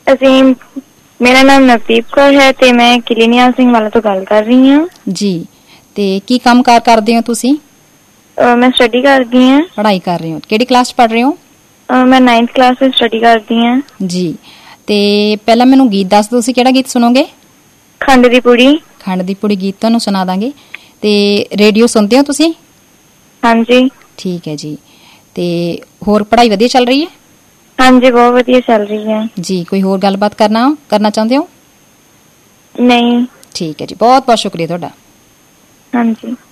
ਅਸੀਂ ਮੇਰਾ ਨਾਮ ਨਵਦੀਪ ਕੌਰ ਹੈ ਤੇ ਮੈਂ ਕਿਲੇ ਨਿਹਾਲ ਸਿੰਘ ਵਾਲਾ ਤੋਂ ਗੱਲ ਕਰ ਰਹੀ ਹਾਂ ਜੀ। ਤੇ ਕੀ ਕੰਮਕਾਰ ਕਰਦੇ ਹੋ ਤੁਸੀਂ? ਮੈਂ ਸਟੱਡੀ ਕਰਦੀ ਹਾਂ। ਪੜ੍ਹਾਈ ਕਰ ਰਹੇ ਹੋ? ਕਿਹੜੀ ਕਲਾਸ 'ਚ ਪੜ੍ਹ ਰਹੇ ਹੋ? ਮੈਂ 9th ਕਲਾਸ ਵਿੱਚ ਸਟੱਡੀ ਕਰਦੀ ਹਾਂ ਜੀ। ਤੇ ਪਹਿਲਾਂ ਮੈਨੂੰ ਗੀਤ ਦੱਸ ਦਿਓ, ਤੁਸੀਂ ਕਿਹੜਾ ਗੀਤ ਸੁਣੋਗੇ? ਖੰਡ ਦੀ ਪੁੜੀ। ਖੰਡ ਦੀ ਪੁੜੀ ਗੀਤ ਤੁਹਾਨੂੰ ਸੁਣਾ ਦਾਂਗੇ। ਤੇ ਰੇਡੀਓ ਸੁਣਦੇ ਹੋ ਤੁਸੀਂ? ਹਾਂਜੀ। ਠੀਕ ਹੈ ਜੀ। ਤੇ ਹੋਰ ਪੜ੍ਹਾਈ ਵਧੀਆ ਚੱਲ ਰਹੀ ਹੈ? ਹਾਂਜੀ, ਬਹੁਤ ਵਧੀਆ ਚੱਲ ਰਹੀ ਹੈ ਜੀ। ਕੋਈ ਹੋਰ ਗੱਲਬਾਤ ਕਰਨਾ ਚਾਹੁੰਦੇ ਹੋ? ਨਹੀਂ। ਠੀਕ ਹੈ ਜੀ, ਬਹੁਤ ਬਹੁਤ ਸ਼ੁਕਰੀਆ ਤੁਹਾਡਾ। ਹਾਂਜੀ।